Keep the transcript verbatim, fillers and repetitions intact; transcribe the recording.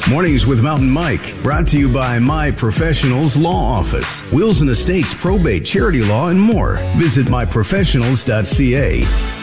Mornings with Mountain Mike, brought to you by My Professionals Law Office, Wills and Estates, probate, charity law, and more. Visit my professionals dot c a.